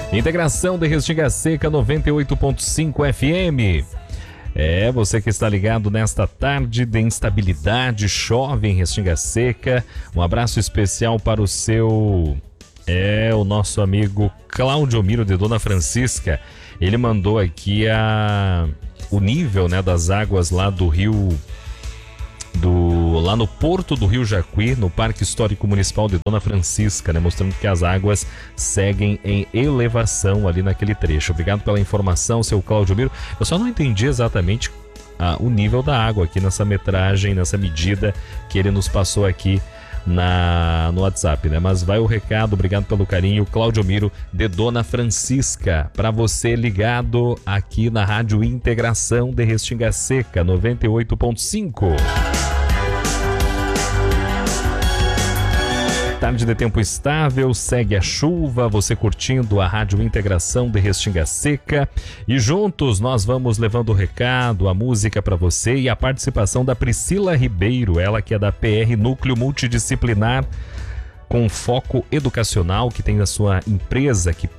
Integração de Restinga Seca 98.5 FM. Você que está ligado nesta tarde de instabilidade, chove em Restinga Seca. Um abraço especial para o o nosso amigo Cláudio Miro de Dona Francisca. Ele mandou aqui o nível, né, das águas lá do rio, lá no Porto do Rio Jacuí, no Parque Histórico Municipal de Dona Francisca, né, mostrando que as águas seguem em elevação ali naquele trecho. Obrigado pela informação, seu Cláudio Miro. Eu só não entendi exatamente o nível da água aqui nessa metragem, nessa medida que ele nos passou aqui no WhatsApp, né? Mas vai o recado, obrigado pelo carinho, Cláudio Miro de Dona Francisca, para você ligado aqui na Rádio Integração de Restinga Seca 98.5. Tarde de tempo estável, segue a chuva, você curtindo a Rádio Integração de Restinga Seca, e juntos nós vamos levando o recado, a música para você e a participação da Priscila Ribeiro, ela que é da PR Núcleo Multidisciplinar com foco educacional, que tem a sua empresa que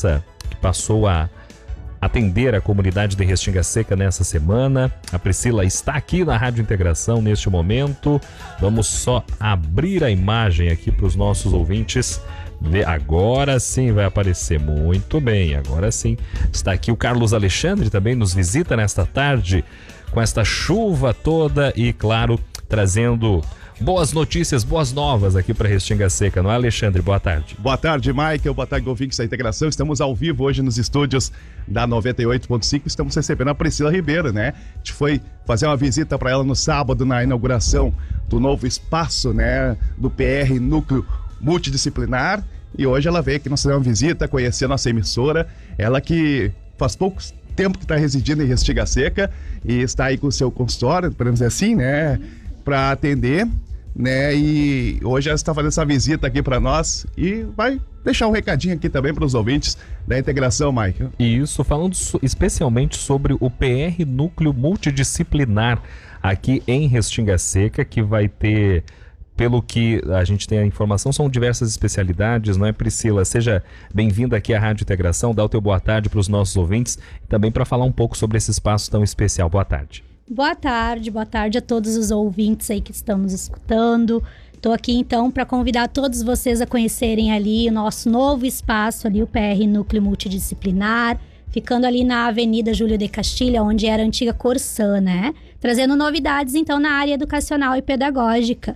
passou a atender a comunidade de Restinga Seca nessa semana. A Priscila está aqui na Rádio Integração neste momento. Vamos só abrir a imagem aqui para os nossos ouvintes ver. Agora sim vai aparecer, muito bem, agora sim. Está aqui o Carlos Alexandre, também nos visita nesta tarde com esta chuva toda e, claro, trazendo boas notícias, boas novas aqui para Restinga Seca, não é, Alexandre? Boa tarde. Boa tarde, Michael. Boa tarde, ouvintes da Integração. Estamos ao vivo hoje nos estúdios da 98.5. Estamos recebendo a Priscila Ribeiro, né? A gente foi fazer uma visita para ela no sábado, na inauguração do novo espaço, né, do PR Núcleo Multidisciplinar. E hoje ela veio aqui nos fazer uma visita, conhecer a nossa emissora. Ela que faz pouco tempo que está residindo em Restinga Seca e está aí com o seu consultório, podemos dizer assim, né, para atender, né? E hoje ela está fazendo essa visita aqui para nós e vai deixar um recadinho aqui também para os ouvintes da Integração, Michael. Isso, falando especialmente sobre o PR Núcleo Multidisciplinar aqui em Restinga Seca, que vai ter, pelo que a gente tem a informação, são diversas especialidades, não é, Priscila? Seja bem-vinda aqui à Rádio Integração, dá o teu boa tarde para os nossos ouvintes e também para falar um pouco sobre esse espaço tão especial. Boa tarde. Boa tarde a todos os ouvintes aí que estão nos escutando. Estou aqui então para convidar todos vocês a conhecerem ali o nosso novo espaço ali, o PR Núcleo Multidisciplinar, ficando ali na Avenida Júlio de Castilha, onde era a antiga Corsã, né? Trazendo novidades então na área educacional e pedagógica.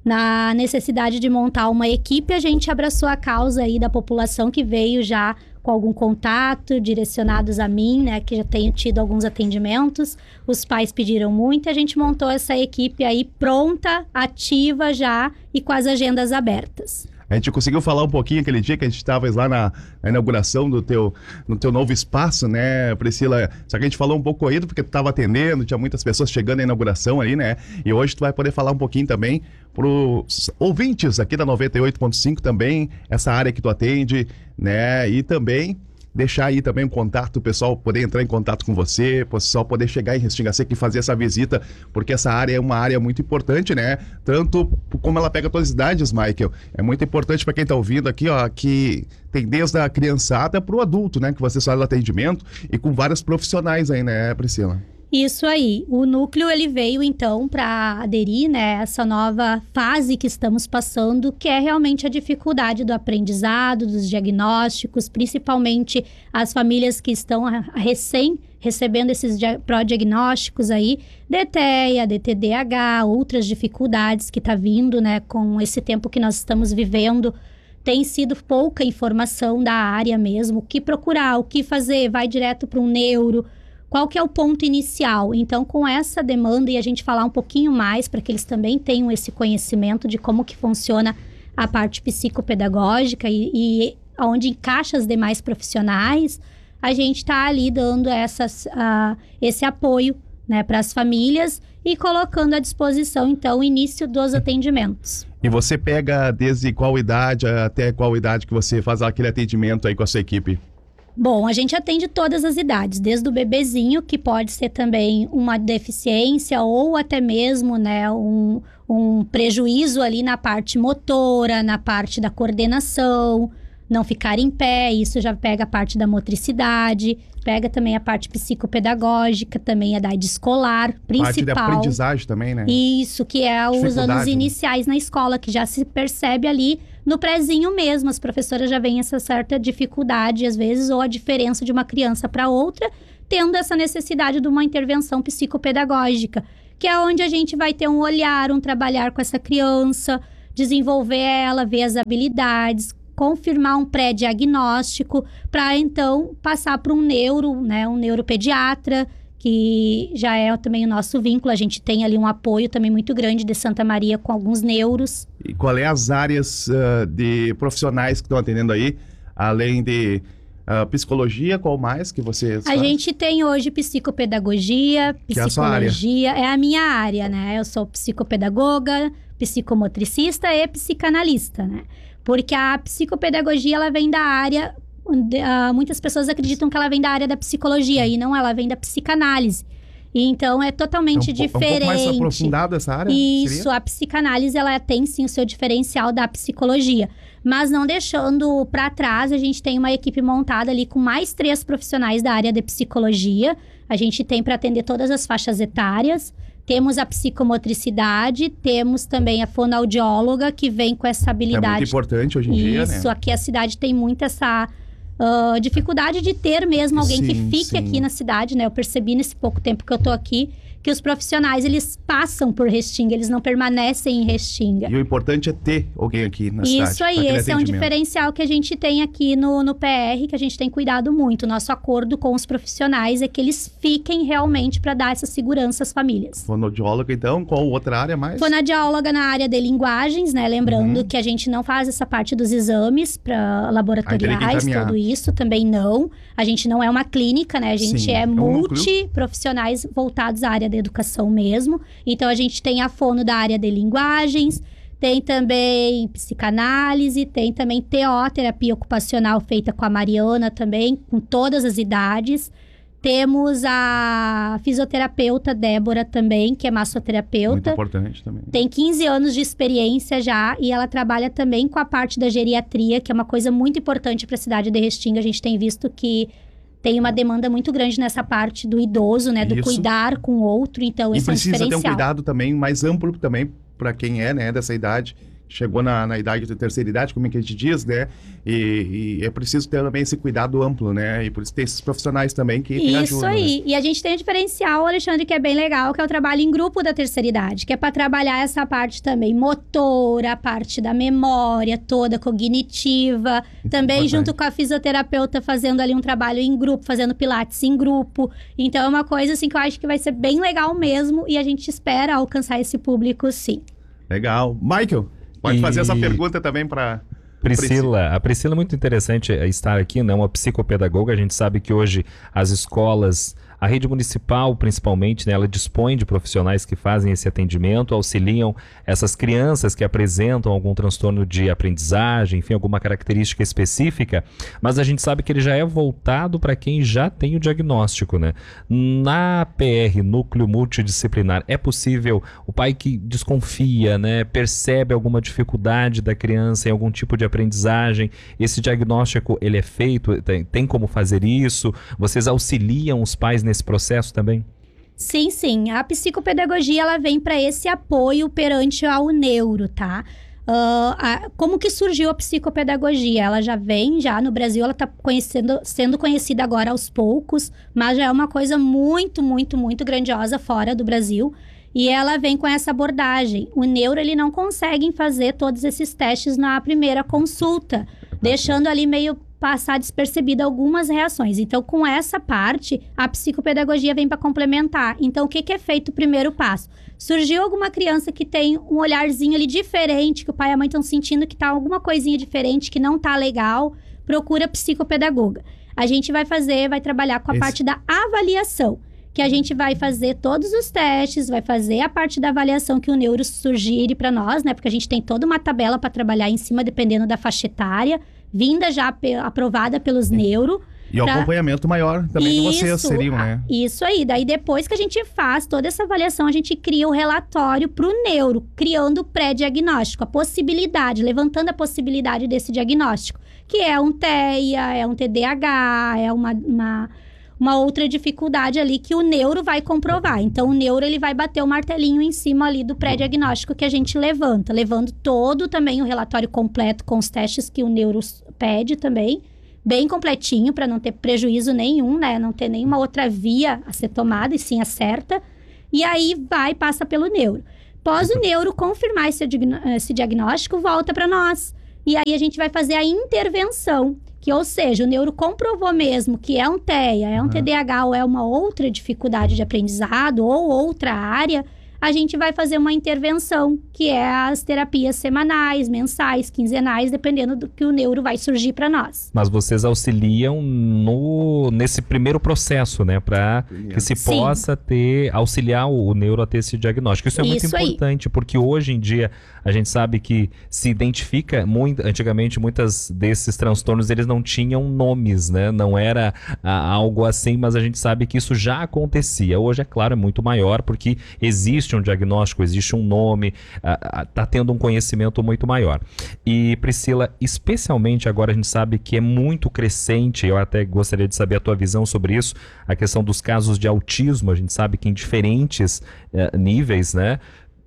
Na necessidade de montar uma equipe, a gente abraçou a causa aí da população que veio já com algum contato, direcionados a mim, né, que já tenho tido alguns atendimentos. Os pais pediram muito e a gente montou essa equipe aí pronta, ativa já e com as agendas abertas. A gente conseguiu falar um pouquinho aquele dia que a gente estava lá na inauguração no teu novo espaço, né, Priscila? Só que a gente falou um pouco corrido porque tu estava atendendo, tinha muitas pessoas chegando à inauguração ali, né? E hoje tu vai poder falar um pouquinho também para os ouvintes aqui da 98.5 também, essa área que tu atende, né? E também deixar aí também um contato, o pessoal poder entrar em contato com você, o pessoal poder chegar em Restinga Seca e fazer essa visita, porque essa área é uma área muito importante, né? Tanto como ela pega todas as idades, Michael. É muito importante para quem está ouvindo aqui, ó, que tem desde a criançada para o adulto, né? Que você faz o atendimento e com vários profissionais aí, né, Priscila? Isso aí, o núcleo ele veio então para aderir, né, essa nova fase que estamos passando, que é realmente a dificuldade do aprendizado, dos diagnósticos, principalmente as famílias que estão recém recebendo esses pró-diagnósticos aí, DTEA, DTDH, outras dificuldades que está vindo, né, com esse tempo que nós estamos vivendo. Tem sido pouca informação da área mesmo, o que procurar, o que fazer, vai direto para um neuro. Qual que é o ponto inicial? Então, com essa demanda e a gente falar um pouquinho mais para que eles também tenham esse conhecimento de como que funciona a parte psicopedagógica e onde encaixa os demais profissionais, a gente está ali dando esse apoio, né, para as famílias e colocando à disposição, então, o início dos atendimentos. E você pega desde qual idade até qual idade que você faz aquele atendimento aí com a sua equipe? Bom, a gente atende todas as idades, desde o bebezinho, que pode ser também uma deficiência ou até mesmo, né, um prejuízo ali na parte motora, na parte da coordenação, não ficar em pé, isso já pega a parte da motricidade, pega também a parte psicopedagógica, também a idade escolar, principal. Parte da aprendizagem também, né? Isso, que é os anos Dificuldade, iniciais na escola, que já se percebe ali no prézinho mesmo. As professoras já veem essa certa dificuldade, às vezes, ou a diferença de uma criança para outra, tendo essa necessidade de uma intervenção psicopedagógica, que é onde a gente vai ter um olhar, um trabalhar com essa criança, desenvolver ela, ver as habilidades, confirmar um pré-diagnóstico, para então passar para um neuropediatra, que já é também o nosso vínculo. A gente tem ali um apoio também muito grande de Santa Maria com alguns neuros. E qual é as áreas de profissionais que estão atendendo aí, além de psicologia, qual mais que vocês A gente tem hoje psicopedagogia, Que é a sua área. psicologia, é a minha área, né? Eu sou psicopedagoga, psicomotricista e psicanalista, né? Porque a psicopedagogia, ela vem da área... muitas pessoas acreditam que ela vem da área da psicologia, e não, ela vem da psicanálise. E então, é totalmente diferente. É um pouco mais aprofundado essa área? Isso, seria? a psicanálise, ela tem sim o seu diferencial da psicologia. Mas não deixando para trás, a gente tem uma equipe montada ali com mais 3 profissionais da área de psicologia. A gente tem para atender todas as faixas etárias. Temos a psicomotricidade, temos também a fonoaudióloga, que vem com essa habilidade. É muito importante hoje em dia, né? Isso, aqui a cidade tem muito essa dificuldade de ter mesmo alguém que fique aqui na cidade, né? Eu percebi nesse pouco tempo que eu tô aqui, que os profissionais, eles passam por Restinga, eles não permanecem em Restinga. E o importante é ter alguém aqui na cidade. Isso aí, esse é um diferencial que a gente tem aqui no PR, que a gente tem cuidado muito. O nosso acordo com os profissionais é que eles fiquem realmente para dar essa segurança às famílias. Fonoaudióloga, então, qual outra área mais? Fonoaudióloga na área de linguagens, né? Lembrando que a gente não faz essa parte dos exames para laboratoriais, tudo isso, também não. A gente não é uma clínica, né? A gente é multiprofissionais voltados à área da educação mesmo. Então, a gente tem a fono da área de linguagens, tem também psicanálise, tem também TO, terapia ocupacional, feita com a Mariana também, com todas as idades. Temos a fisioterapeuta Débora também, que é massoterapeuta. Muito importante também. Tem 15 anos de experiência já, e ela trabalha também com a parte da geriatria, que é uma coisa muito importante para a cidade de Restinga. A gente tem visto que tem uma demanda muito grande nessa parte do idoso, né? Do cuidar com o outro, então esse é um diferencial. E precisa ter um cuidado também mais amplo também para quem é, né, dessa idade. Chegou na idade da terceira idade, como é que a gente diz, né? E é preciso ter também esse cuidado amplo, né? E por isso tem esses profissionais também que ajudam. Isso aí. Né? E a gente tem um diferencial, Alexandre, que é bem legal, que é o trabalho em grupo da terceira idade, que é para trabalhar essa parte também motora, a parte da memória toda, cognitiva. Muito também importante. Junto com a fisioterapeuta, fazendo ali um trabalho em grupo, fazendo pilates em grupo. Então, é uma coisa assim que eu acho que vai ser bem legal mesmo, e a gente espera alcançar esse público, sim. Legal. Michael? Pode fazer essa pergunta também para Priscila. A Priscila é muito interessante estar aqui, né? Uma psicopedagoga. A gente sabe que hoje as escolas, a rede municipal principalmente, né, ela dispõe de profissionais que fazem esse atendimento, auxiliam essas crianças que apresentam algum transtorno de aprendizagem, enfim, alguma característica específica, mas a gente sabe que ele já é voltado para quem já tem o diagnóstico, né? Na PR, Núcleo Multidisciplinar, é possível o pai que desconfia, né, percebe alguma dificuldade da criança em algum tipo de aprendizagem, esse diagnóstico ele é feito, tem como fazer isso? Vocês auxiliam os pais nesse processo também? Sim, sim. A psicopedagogia, ela vem para esse apoio perante ao neuro, tá? Como que surgiu a psicopedagogia? Ela já vem, já no Brasil, ela está sendo conhecida agora aos poucos, mas já é uma coisa muito, muito, muito grandiosa fora do Brasil. E ela vem com essa abordagem. O neuro, ele não consegue fazer todos esses testes na primeira consulta, deixando ali meio passar despercebida algumas reações. Então, com essa parte, a psicopedagogia vem para complementar. Então, o que é feito o primeiro passo? Surgiu alguma criança que tem um olharzinho ali diferente, que o pai e a mãe estão sentindo que tá alguma coisinha diferente, que não tá legal, procura a psicopedagoga. A gente vai trabalhar com a parte da avaliação, que a gente vai fazer todos os testes, vai fazer a parte da avaliação que o neuro surgir para nós, né? Porque a gente tem toda uma tabela para trabalhar em cima, dependendo da faixa etária, vinda já aprovada pelos neuro. E o acompanhamento maior também de vocês seriam, né? Isso aí. Daí, depois que a gente faz toda essa avaliação, a gente cria o relatório para o neuro, criando o pré-diagnóstico, a possibilidade, levantando a possibilidade desse diagnóstico, que é um TEA, é um TDAH, é uma outra dificuldade ali que o neuro vai comprovar. Então, o neuro, ele vai bater o martelinho em cima ali do pré-diagnóstico que a gente levando todo também o relatório completo com os testes que o neuro pede também, bem completinho, para não ter prejuízo nenhum, né? Não ter nenhuma outra via a ser tomada, e sim a certa. E aí, passa pelo neuro. Após o neuro confirmar esse diagnóstico, volta para nós. E aí, a gente vai fazer a intervenção. Ou seja, o neuro comprovou mesmo que é um TEA, é um TDAH ou é uma outra dificuldade de aprendizado ou outra área, a gente vai fazer uma intervenção, que é as terapias semanais, mensais, quinzenais, dependendo do que o neuro vai surgir para nós. Mas vocês auxiliam nesse primeiro processo, né? Para que se possa auxiliar o neuro a ter esse diagnóstico. Isso é muito importante, porque hoje em dia a gente sabe que se identifica antigamente muitos desses transtornos, eles não tinham nomes, né? Não era algo assim, mas a gente sabe que isso já acontecia. Hoje, é claro, é muito maior, porque existe um diagnóstico, existe um nome, está tendo um conhecimento muito maior. E Priscila, especialmente agora a gente sabe que é muito crescente, eu até gostaria de saber a tua visão sobre isso, a questão dos casos de autismo, a gente sabe que em diferentes níveis, né?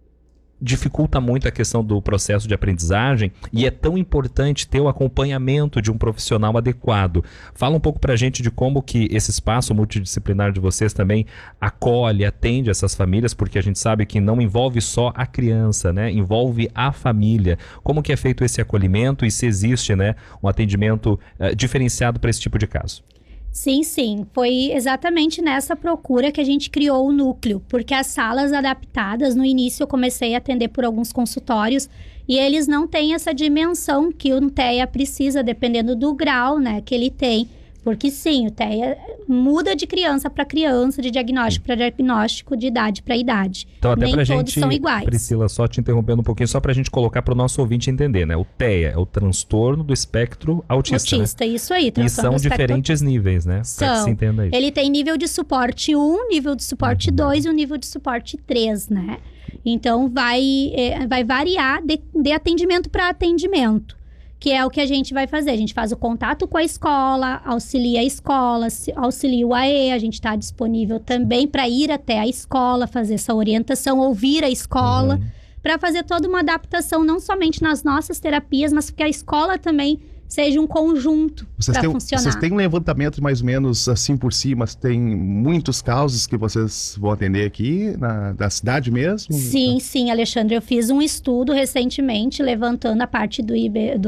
Dificulta muito a questão do processo de aprendizagem e é tão importante ter o acompanhamento de um profissional adequado. Fala um pouco pra gente de como que esse espaço multidisciplinar de vocês também acolhe, atende essas famílias, porque a gente sabe que não envolve só a criança, né? Envolve a família. Como que é feito esse acolhimento e se existe, né, um atendimento diferenciado para esse tipo de caso? Sim, sim. Foi exatamente nessa procura que a gente criou o núcleo, porque as salas adaptadas, no início eu comecei a atender por alguns consultórios e eles não têm essa dimensão que o TEA precisa, dependendo do grau, né, que ele tem. Porque sim, o TEA muda de criança para criança, de diagnóstico para diagnóstico, de idade para idade. Então, até nem pra todos gente, são iguais. Priscila, só te interrompendo um pouquinho, só pra gente colocar pro nosso ouvinte entender, né? O TEA é o transtorno do espectro autista, né? Isso aí. E são diferentes níveis, né? Pra que se entenda isso. Ele tem nível de suporte 1, nível de suporte 2 e o nível de suporte 3, né? Então, vai variar de atendimento para atendimento, que é o que a gente vai fazer. A gente faz o contato com a escola, auxilia a escola, auxilia o AE, a gente está disponível também para ir até a escola, fazer essa orientação, ouvir a escola, para fazer toda uma adaptação, não somente nas nossas terapias, mas que a escola também seja um conjunto para funcionar. Vocês têm um levantamento mais ou menos assim por cima? Tem muitos casos que vocês vão atender aqui da cidade mesmo? Sim, Alexandre. Eu fiz um estudo recentemente levantando a parte do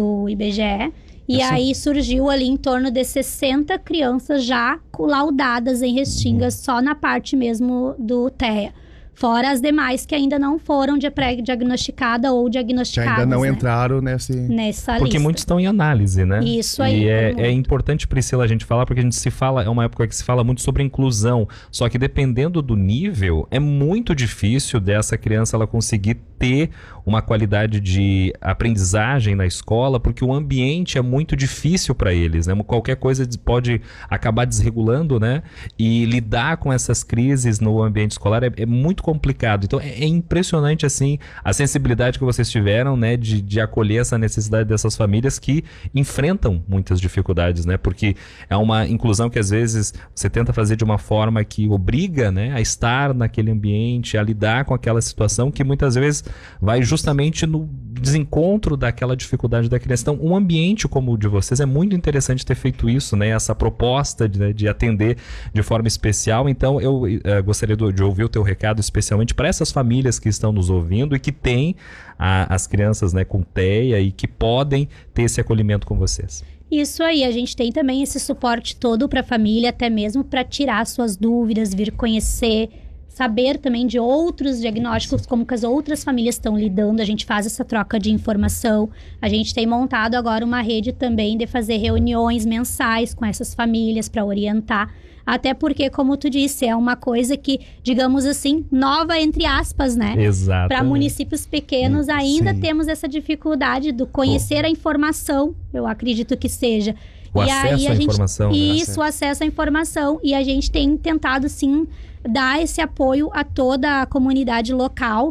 IBGE. E aí surgiu ali em torno de 60 crianças já laudadas em Restingas, só na parte mesmo do TEA. Fora as demais que ainda não foram pré-diagnosticada ou diagnosticadas. Que ainda não entraram nessa porque lista. Muitos estão em análise, né? Isso aí. E é importante, Priscila, a gente falar, porque a gente é uma época que se fala muito sobre inclusão. Só que dependendo do nível, é muito difícil dessa criança ela conseguir ter uma qualidade de aprendizagem na escola, porque o ambiente é muito difícil para eles, né? Qualquer coisa pode acabar desregulando, né? E lidar com essas crises no ambiente escolar é muito complicado. Então é impressionante assim a sensibilidade que vocês tiveram, né, de acolher essa necessidade dessas famílias que enfrentam muitas dificuldades, né? Porque é uma inclusão que às vezes você tenta fazer de uma forma que obriga, né, a estar naquele ambiente, a lidar com aquela situação que muitas vezes vai justamente no desencontro daquela dificuldade da criança. Então, um ambiente como o de vocês é muito interessante ter feito isso, né? Essa proposta de atender de forma especial. Então, eu gostaria de ouvir o teu recado especialmente para essas famílias que estão nos ouvindo e que têm as crianças, né, com TEA e que podem ter esse acolhimento com vocês. Isso aí, a gente tem também esse suporte todo para a família, até mesmo para tirar suas dúvidas, vir conhecer, saber também de outros diagnósticos, como que as outras famílias estão lidando. A gente faz essa troca de informação. A gente tem montado agora uma rede também de fazer reuniões mensais com essas famílias para orientar. Até porque, como tu disse, é uma coisa que, digamos assim, nova entre aspas, né? Exato. Para municípios pequenos ainda temos essa dificuldade do conhecer a informação, eu acredito que seja. O acesso à informação. Isso, o acesso à informação. E a gente tem tentado, sim, dar esse apoio a toda a comunidade local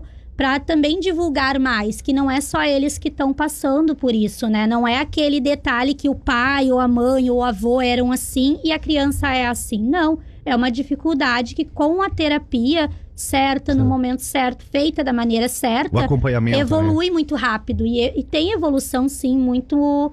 para também divulgar mais, que não é só eles que estão passando por isso, né? Não é aquele detalhe que o pai, ou a mãe, ou o avô eram assim e a criança é assim. Não, é uma dificuldade que com a terapia certa, no momento certo, feita da maneira certa, o acompanhamento, evolui muito rápido. E tem evolução, sim, muito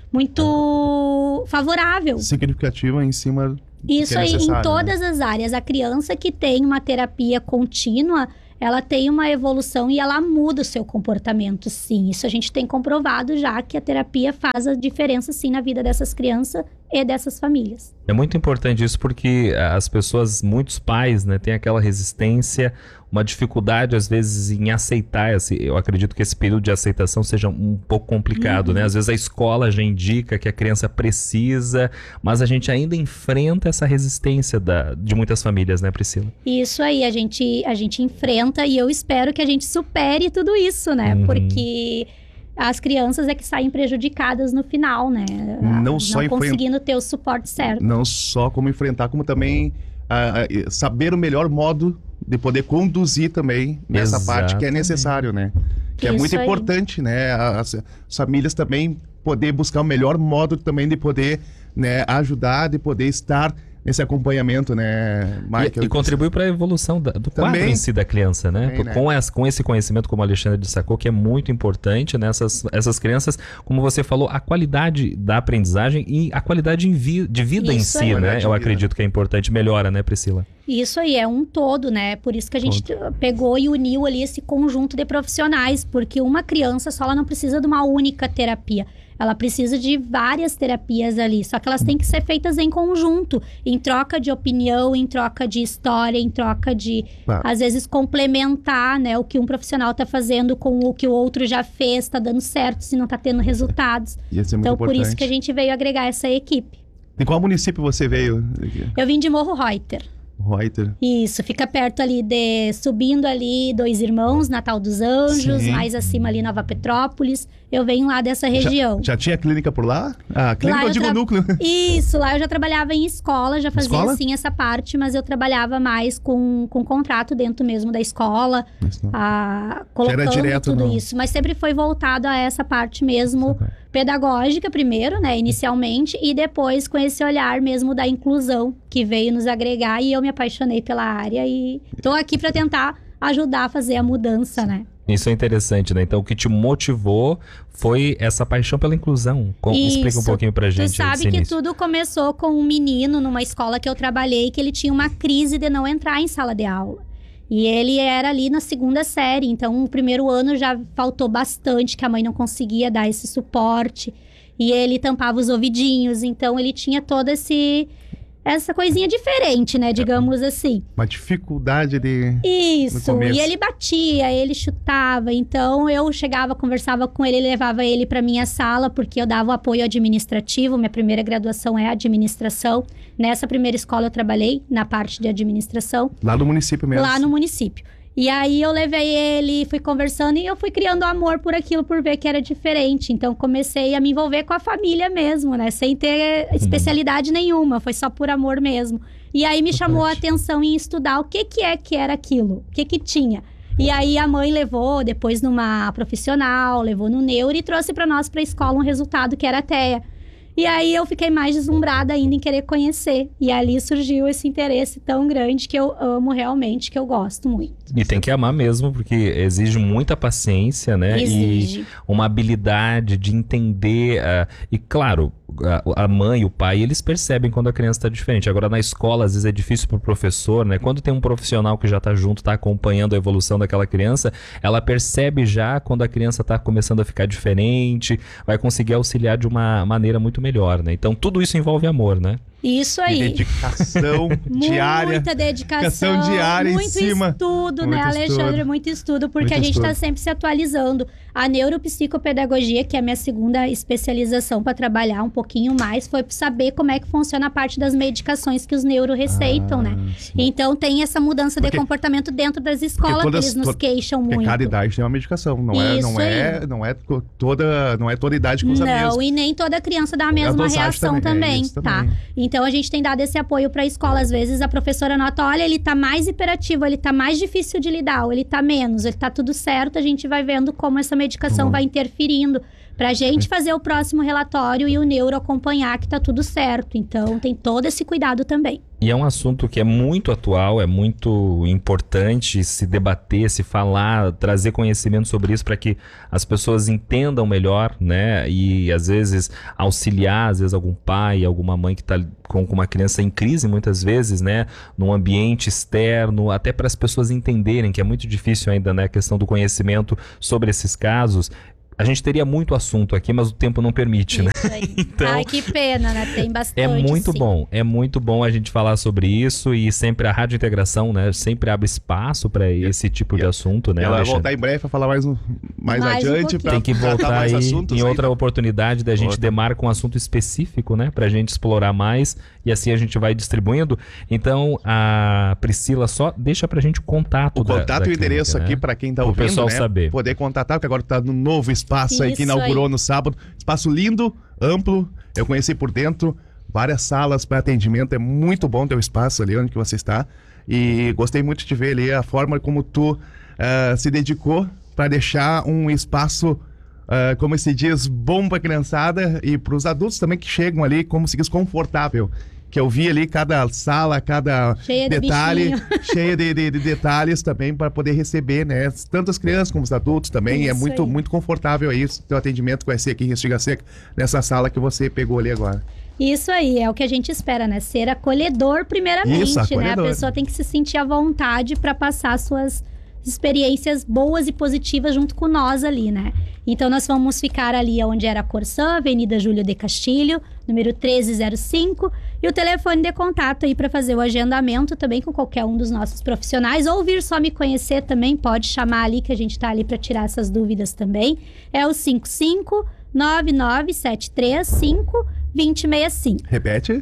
favorável. Significativa em cima Isso que é aí, em necessário, todas as áreas. A criança que tem uma terapia contínua, ela tem uma evolução e ela muda o seu comportamento, sim. Isso a gente tem comprovado já, que a terapia faz a diferença, sim, na vida dessas crianças e dessas famílias. É muito importante isso porque as pessoas, muitos pais, né, têm aquela resistência, uma dificuldade às vezes em aceitar eu acredito que esse período de aceitação seja um pouco complicado, né? Às vezes a escola já indica que a criança precisa, mas a gente ainda enfrenta essa resistência de muitas famílias, né, Priscila? Isso aí, a gente enfrenta e eu espero que a gente supere tudo isso, né? Porque as crianças é que saem prejudicadas no final, né? Não só conseguindo ter o suporte certo. Não só como enfrentar, como também saber o melhor modo de poder conduzir também nessa parte que é necessário, né? Que é muito importante, né? As famílias também poder buscar o melhor modo também de poder, né, ajudar, de poder estar nesse acompanhamento, né, Michael? E contribui para a evolução do quadro em si da criança, né? Também, com esse conhecimento, como o Alexandre destacou, que é muito importante, né? Essas crianças, como você falou, a qualidade da aprendizagem e a qualidade de vida em si, né? Eu acredito que é importante, melhora, né, Priscila? Isso aí, é um todo, né? Por isso que a gente pegou e uniu ali esse conjunto de profissionais, porque uma criança só, ela não precisa de uma única terapia. Ela precisa de várias terapias ali, só que elas têm que ser feitas em conjunto, em troca de opinião, em troca de história, em troca de, às vezes, complementar, né, o que um profissional está fazendo com o que o outro já fez, está dando certo, se não está tendo resultados. Então, por isso que a gente veio agregar essa equipe. De qual município você veio? Eu vim de Morro Reuter. Reuter. Isso, fica perto ali subindo ali Dois Irmãos, Natal dos Anjos, mais acima ali Nova Petrópolis. Eu venho lá dessa região. Já tinha clínica por lá? Clínica eu digo núcleo. Isso, lá eu já trabalhava em escola, já fazia assim essa parte, mas eu trabalhava mais com contrato dentro mesmo da escola, colocando direto tudo isso. Mas sempre foi voltado a essa parte mesmo pedagógica primeiro, né, inicialmente, e depois com esse olhar mesmo da inclusão que veio nos agregar e eu me apaixonei pela área e tô aqui para tentar ajudar a fazer a mudança, né? Isso é interessante, né? Então, o que te motivou foi essa paixão pela inclusão. Explica um pouquinho pra gente. Tu sabe que tudo começou com um menino numa escola que eu trabalhei, que ele tinha uma crise de não entrar em sala de aula. E ele era ali na 2ª série, então o primeiro ano já faltou bastante, que a mãe não conseguia dar esse suporte. E ele tampava os ouvidinhos, então ele tinha toda essa coisinha diferente, né, digamos assim. Uma dificuldade de... Isso, e ele batia, ele chutava, então eu chegava, conversava com ele, levava ele para minha sala, porque eu dava o apoio administrativo, minha primeira graduação é administração. Nessa primeira escola eu trabalhei na parte de administração. Lá no município mesmo? Lá no município. E aí eu levei ele, fui conversando e eu fui criando amor por aquilo, por ver que era diferente. Então comecei a me envolver com a família mesmo, né? Sem ter especialidade nenhuma, foi só por amor mesmo. E aí me chamou a atenção em estudar o que era aquilo, o que tinha. E aí a mãe levou depois numa profissional, levou no neuro e trouxe para nós, para a escola, um resultado que era a TEA. E aí eu fiquei mais deslumbrada ainda em querer conhecer. E ali surgiu esse interesse tão grande que eu amo realmente, que eu gosto muito. E tem que amar mesmo, porque exige muita paciência, né? Exige. E uma habilidade de entender. E claro, a mãe e o pai, eles percebem quando a criança está diferente. Agora, na escola, às vezes é difícil para o professor, né? Quando tem um profissional que já está junto, está acompanhando a evolução daquela criança, ela percebe já quando a criança está começando a ficar diferente, vai conseguir auxiliar de uma maneira muito melhor, né? Então, tudo isso envolve amor, né? Isso aí. E dedicação diária. Muita dedicação diária muito em cima. Estudo, né, Alexandre? Muito estudo, porque a gente está sempre se atualizando. A neuropsicopedagogia, que é a minha 2ª especialização para trabalhar um pouquinho mais, foi para saber como é que funciona a parte das medicações que os neuro receitam, né? Sim. Então, tem essa mudança de comportamento dentro das escolas que eles nos queixam muito. Cada idade tem uma medicação, não é toda idade que usa a mesma. Não, e nem toda criança dá a mesma reação também, tá? Então, a gente tem dado esse apoio para a escola. Às vezes, a professora nota, olha, ele tá mais hiperativo, ele tá mais difícil de lidar, ou ele tá menos, ele tá tudo certo. A gente vai vendo como essa medicação vai interferindo pra gente fazer o próximo relatório e o neuro acompanhar que tá tudo certo. Então, tem todo esse cuidado também. E é um assunto que é muito atual, é muito importante se debater, se falar, trazer conhecimento sobre isso para que as pessoas entendam melhor, né? E às vezes auxiliar, às vezes algum pai, alguma mãe que está com uma criança em crise muitas vezes, né? Num ambiente externo, até para as pessoas entenderem que é muito difícil ainda, né? A questão do conhecimento sobre esses casos. A gente teria muito assunto aqui, mas o tempo não permite, né? Então, ai, que pena, né? Tem bastante, é muito bom a gente falar sobre isso e sempre a Rádio Integração, né? Sempre abre espaço para esse tipo de assunto, né? Ela vai voltar em breve para falar mais adiante. Tem que voltar aí em outra oportunidade da gente demarcar um assunto específico, né? Pra gente explorar mais e assim a gente vai distribuindo. Então, a Priscila só deixa pra gente o contato. O contato e o endereço clínica, aqui, né? para quem tá ouvindo, o pessoal né? saber. Poder contatar, porque agora tá no novo espaço aí que inaugurou no sábado. Espaço lindo, amplo, eu conheci por dentro, várias salas para atendimento, é muito bom ter o espaço ali onde que você está. E gostei muito de ver ali a forma como tu se dedicou para deixar um espaço, como se diz, bom para a criançada e para os adultos também que chegam ali, como se diz, confortável. Que eu vi ali cada sala, cada detalhe, cheia de detalhes também para poder receber, né? Tanto as crianças como os adultos também. Isso é muito confortável isso, teu atendimento com esse aqui em Restinga Seca, nessa sala que você pegou ali agora. Isso aí, é o que a gente espera, né? Ser acolhedor primeiramente, Isso, acolhedor. né? A pessoa tem que se sentir à vontade para passar suas experiências boas e positivas junto com nós ali, né? Então, nós vamos ficar ali onde era a Corsã, Avenida Júlio de Castilho, número 1305, e o telefone de contato aí para fazer o agendamento também com qualquer um dos nossos profissionais, ou vir só me conhecer também, pode chamar ali que a gente tá ali para tirar essas dúvidas também. É o 55-99735-2065. Repete.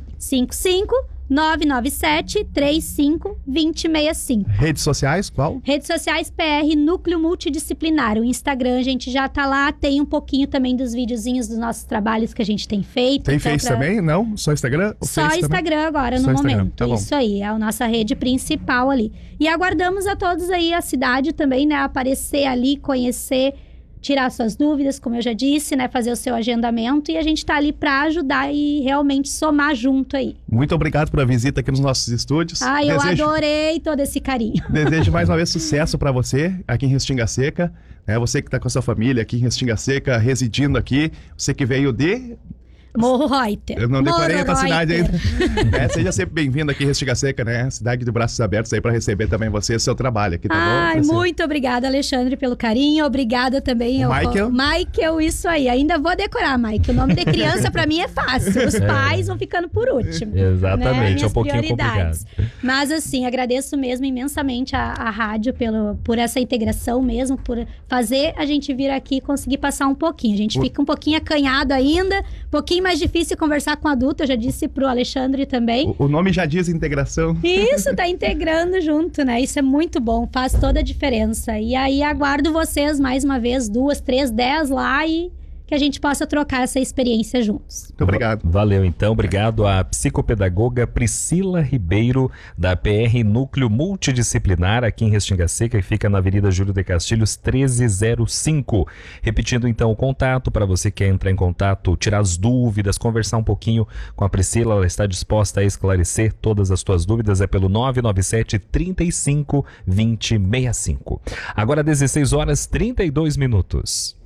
55-997-35-2065. Redes sociais, qual? Redes sociais PR Núcleo Multidisciplinar. O Instagram, a gente já tá lá. Tem um pouquinho também dos videozinhos dos nossos trabalhos que a gente tem feito. Tem Face também? Não? Só Instagram? Só Instagram agora, no momento. Tá bom. Isso aí, é a nossa rede principal ali. E aguardamos a todos aí, a cidade também, né? Aparecer ali, conhecer, tirar suas dúvidas, como eu já disse, né? Fazer o seu agendamento. E a gente tá ali para ajudar e realmente somar junto aí. Muito obrigado pela visita aqui nos nossos estúdios. Eu adorei todo esse carinho. Desejo mais uma vez sucesso para você aqui em Restinga Seca. Você que está com a sua família aqui em Restinga Seca, residindo aqui. Você que veio de... Morro Reuter. Eu não decorei a cidade ainda. Seja sempre bem-vindo aqui em Restinga Seca, né? Cidade de braços abertos aí para receber também você e seu trabalho aqui, tá bom? Muito obrigada, Alexandre, pelo carinho. Obrigada também ao Michael, isso aí. Ainda vou decorar, Michael. O nome de criança para mim é fácil. Os pais vão ficando por último. Exatamente, né? É um pouquinho complicado. Mas assim, agradeço mesmo imensamente a rádio por essa integração mesmo, por fazer a gente vir aqui e conseguir passar um pouquinho. A gente fica um pouquinho acanhado ainda, um pouquinho mais difícil conversar com adulto, eu já disse pro Alexandre também. O nome já diz integração. Isso, tá integrando junto, né? Isso é muito bom, faz toda a diferença. E aí aguardo vocês mais uma vez, 2, 3, 10 lá e que a gente possa trocar essa experiência juntos. Muito obrigado. Valeu, então. Obrigado à psicopedagoga Priscila Ribeiro, da PR Núcleo Multidisciplinar, aqui em Restinga Seca, que fica na Avenida Júlio de Castilhos, 1305. Repetindo, então, o contato para você que quer entrar em contato, tirar as dúvidas, conversar um pouquinho com a Priscila. Ela está disposta a esclarecer todas as tuas dúvidas. É pelo 997 35 2065. Agora, 16 horas 32 minutos.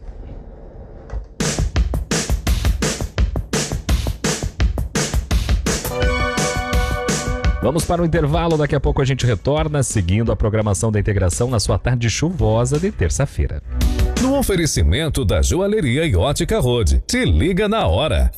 Vamos para o intervalo, daqui a pouco a gente retorna, seguindo a programação da integração na sua tarde chuvosa de terça-feira. No oferecimento da Joalheria e Ótica Road. Te liga na hora.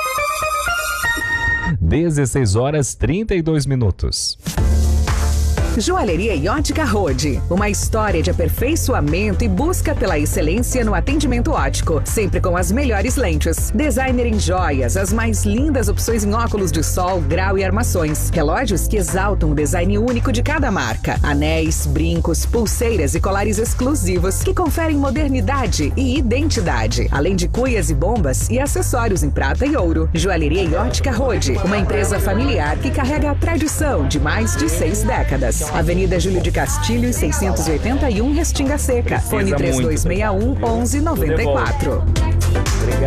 16 horas 32 minutos. Joalheria e Ótica Rode. Uma história de aperfeiçoamento e busca pela excelência no atendimento óptico, sempre com as melhores lentes. Designer em joias, as mais lindas opções em óculos de sol, grau e armações. Relógios que exaltam o design único de cada marca. Anéis, brincos, pulseiras e colares exclusivos que conferem modernidade e identidade. Além de cuias e bombas e acessórios em prata e ouro. Joalheria e Ótica Rode, uma empresa familiar que carrega a tradição de mais de 6 décadas. Avenida Júlio de Castilho, 681, Restinga Seca. Fone 3261 1194. Obrigado.